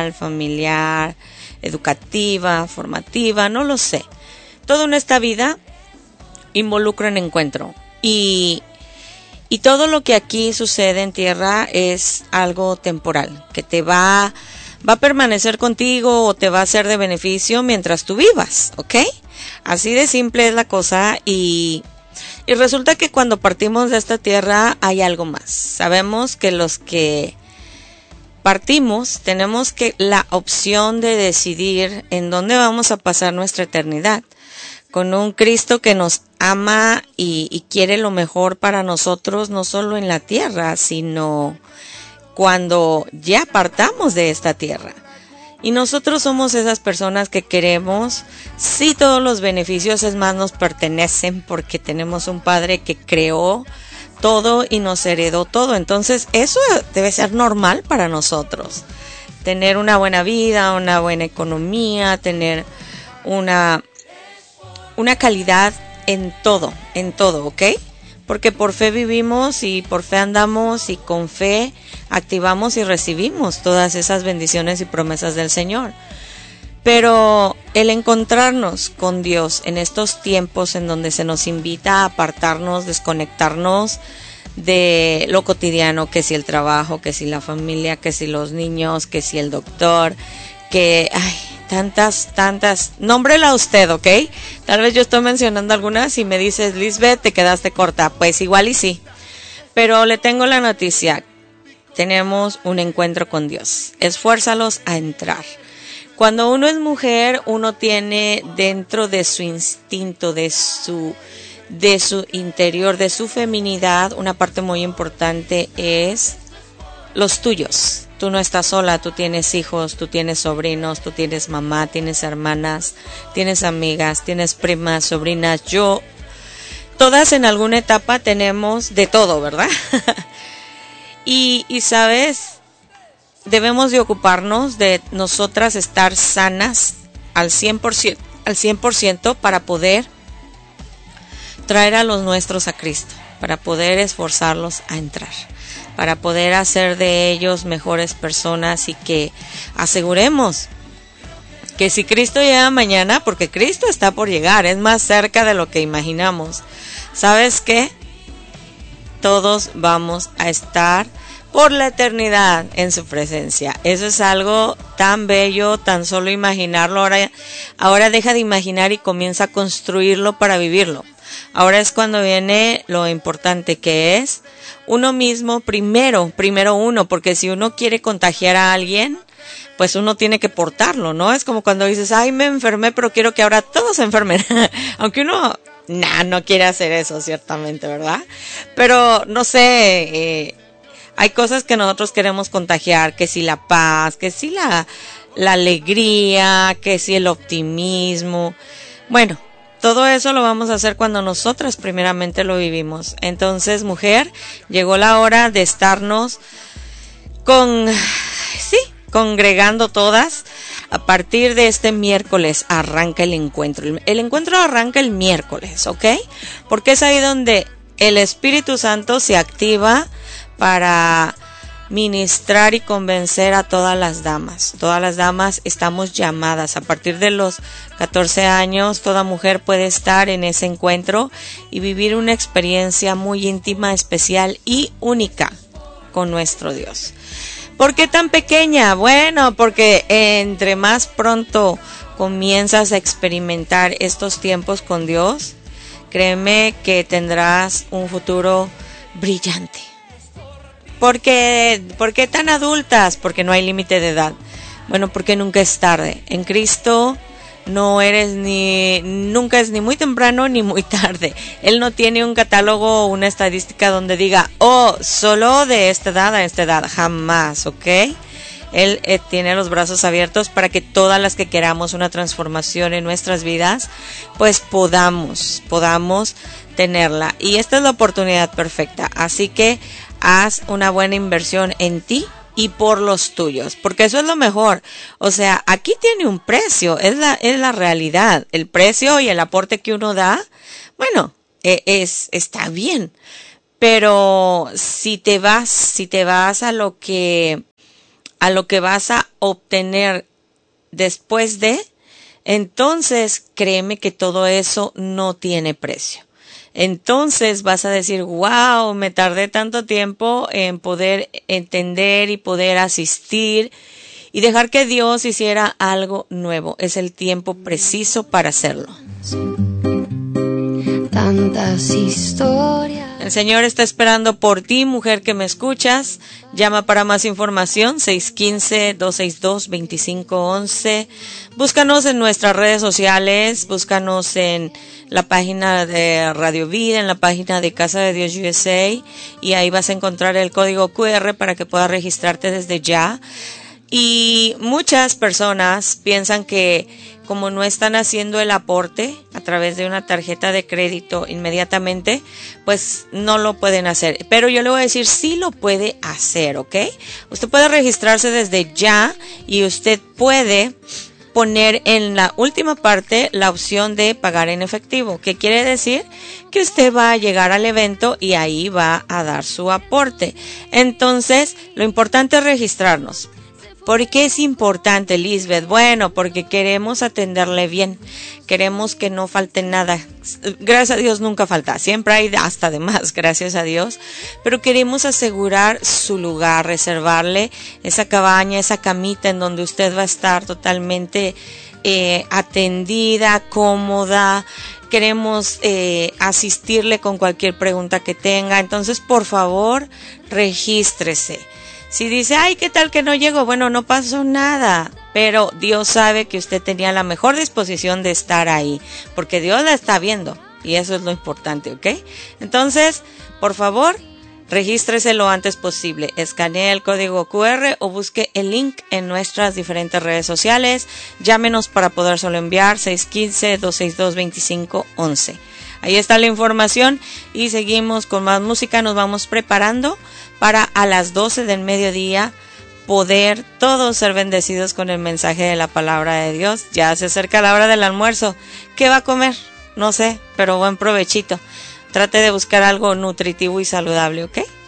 personal, familiar, educativa, formativa, no lo sé. Todo en esta vida involucra un encuentro. Y todo lo que aquí sucede en tierra es algo temporal, que te va a permanecer contigo o te va a ser de beneficio mientras tú vivas, ¿ok? Así de simple es la cosa y resulta que cuando partimos de esta tierra hay algo más. Sabemos que los que partimos tenemos que la opción de decidir en dónde vamos a pasar nuestra eternidad. Con un Cristo que nos ama y quiere lo mejor para nosotros, no solo en la tierra, sino cuando ya partamos de esta tierra. Y nosotros somos esas personas que queremos, sí, todos los beneficios, es más, nos pertenecen porque tenemos un Padre que creó todo y nos heredó todo. Entonces, eso debe ser normal para nosotros. Tener una buena vida, una buena economía, tener una calidad en todo, ¿ok? Porque por fe vivimos y por fe andamos y con fe activamos y recibimos todas esas bendiciones y promesas del Señor. Pero el encontrarnos con Dios en estos tiempos en donde se nos invita a apartarnos, desconectarnos de lo cotidiano, que si el trabajo, que si la familia, que si los niños, que si el doctor, que tantas, nómbrela usted, ¿ok? Tal vez yo estoy mencionando algunas y me dices, Lisbeth, te quedaste corta. Pues igual y sí, pero le tengo la noticia, tenemos un encuentro con Dios, esfuérzalos a entrar. Cuando uno es mujer, uno tiene dentro de su instinto, de su interior, de su feminidad, una parte muy importante es los tuyos. Tú no estás sola, tú tienes hijos, tú tienes sobrinos, tú tienes mamá, tienes hermanas, tienes amigas, tienes primas, sobrinas. Todas en alguna etapa tenemos de todo, ¿verdad? y sabes, debemos de ocuparnos de nosotras estar sanas al 100% para poder traer a los nuestros a Cristo, para poder esforzarlos a entrar, para poder hacer de ellos mejores personas y que aseguremos que si Cristo llega mañana, porque Cristo está por llegar, es más cerca de lo que imaginamos, ¿sabes qué? Todos vamos a estar por la eternidad en su presencia. Eso es algo tan bello, tan solo imaginarlo. Ahora deja de imaginar y comienza a construirlo para vivirlo. Ahora es cuando viene lo importante, que es uno mismo primero uno, porque si uno quiere contagiar a alguien, pues uno tiene que portarlo, ¿no? Es como cuando dices, ay, me enfermé, pero quiero que ahora todos se enfermen. Aunque uno no quiere hacer eso, ciertamente, ¿verdad? Pero no sé, hay cosas que nosotros queremos contagiar, que si la paz, que si la alegría, que si el optimismo. Bueno, todo eso lo vamos a hacer cuando nosotras primeramente lo vivimos. Entonces, mujer, llegó la hora de estarnos congregando todas. A partir de este miércoles arranca el encuentro. El encuentro arranca el miércoles, ¿ok? Porque es ahí donde el Espíritu Santo se activa para ministrar y convencer a todas las damas. Todas las damas estamos llamadas. A partir de los 14 años, toda mujer puede estar en ese encuentro y vivir una experiencia muy íntima, especial y única con nuestro Dios. ¿Por qué tan pequeña? Bueno, porque entre más pronto comienzas a experimentar estos tiempos con Dios, créeme que tendrás un futuro brillante. ¿Por qué tan adultas? Porque no hay límite de edad. Bueno, porque nunca es tarde. En Cristo nunca es ni muy temprano ni muy tarde. Él no tiene un catálogo o una estadística donde diga, solo de esta edad a esta edad. Jamás, ¿ok? Él tiene los brazos abiertos para que todas las que queramos una transformación en nuestras vidas, pues podamos tenerla. Y esta es la oportunidad perfecta. Así que haz una buena inversión en ti y por los tuyos, porque eso es lo mejor. O sea, aquí tiene un precio, es la realidad. El precio y el aporte que uno da, bueno, está bien. Pero si te vas a lo que a lo que vas a obtener después de, entonces créeme que todo eso no tiene precio. Entonces vas a decir, wow, me tardé tanto tiempo en poder entender y poder asistir y dejar que Dios hiciera algo nuevo. Es el tiempo preciso para hacerlo. Tantas historias. El Señor está esperando por ti, mujer que me escuchas. Llama para más información, 615-262-2511. Búscanos en nuestras redes sociales, búscanos en la página de Radio Vida, en la página de Casa de Dios USA, y ahí vas a encontrar el código QR para que puedas registrarte desde ya. Y muchas personas piensan que como no están haciendo el aporte a través de una tarjeta de crédito inmediatamente, pues no lo pueden hacer. Pero yo le voy a decir, sí lo puede hacer, ¿ok? Usted puede registrarse desde ya y usted puede poner en la última parte la opción de pagar en efectivo, que quiere decir que usted va a llegar al evento y ahí va a dar su aporte. Entonces, lo importante es registrarnos. ¿Por qué es importante, Lisbeth? Bueno, porque queremos atenderle bien, queremos que no falte nada. Gracias a Dios nunca falta, siempre hay hasta de más, gracias a Dios. Pero queremos asegurar su lugar, reservarle esa cabaña, esa camita en donde usted va a estar totalmente atendida, cómoda. Queremos asistirle con cualquier pregunta que tenga. Entonces, por favor, regístrese. Si dice, ay, ¿qué tal que no llego? Bueno, no pasó nada, pero Dios sabe que usted tenía la mejor disposición de estar ahí, porque Dios la está viendo, y eso es lo importante, ¿ok? Entonces, por favor, regístrese lo antes posible, escanee el código QR o busque el link en nuestras diferentes redes sociales, llámenos para podérselo enviar, 615-262-2511. Ahí está la información y seguimos con más música, nos vamos preparando para a las 12 del mediodía poder todos ser bendecidos con el mensaje de la palabra de Dios. Ya se acerca la hora del almuerzo. ¿Qué va a comer? No sé, pero buen provechito. Trate de buscar algo nutritivo y saludable, ¿ok?